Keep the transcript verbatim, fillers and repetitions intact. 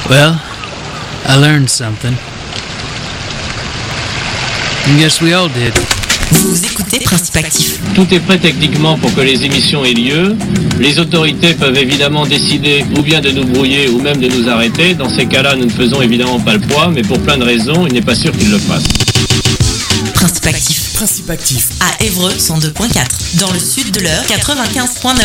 Well, I learned something. I guess we all did. Vous écoutez Principe Actif. Tout est prêt techniquement pour que les émissions aient lieu. Les autorités peuvent évidemment décider ou bien de nous brouiller ou même de nous arrêter. Dans ces cas-là, nous ne faisons évidemment pas le poids, mais pour plein de raisons, il n'est pas sûr qu'ils le fassent. Principe Actif. Principe Actif. À Évreux cent deux point quatre. Dans le sud de l'Eure quatre-vingt-quinze point neuf.